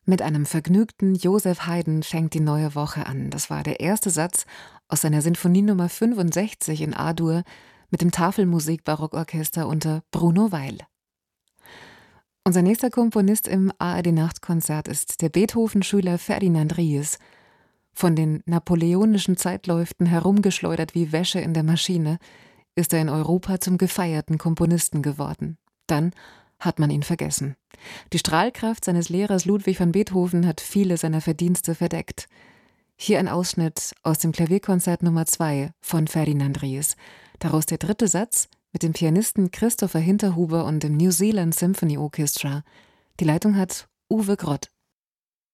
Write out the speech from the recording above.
Mit einem vergnügten Joseph Haydn fängt die neue Woche an. Das war der erste Satz aus seiner Sinfonie Nummer 65 in A-Dur mit dem Tafelmusik-Barockorchester unter Bruno Weil. Unser nächster Komponist im ARD-Nachtkonzert ist der Beethoven-Schüler Ferdinand Ries. Von den napoleonischen Zeitläuften herumgeschleudert wie Wäsche in der Maschine, ist er in Europa zum gefeierten Komponisten geworden. Dann hat man ihn vergessen. Die Strahlkraft seines Lehrers Ludwig van Beethoven hat viele seiner Verdienste verdeckt. Hier ein Ausschnitt aus dem Klavierkonzert Nummer 2 von Ferdinand Ries. Daraus der dritte Satz mit dem Pianisten Christopher Hinterhuber und dem New Zealand Symphony Orchestra. Die Leitung hat Uwe Grott.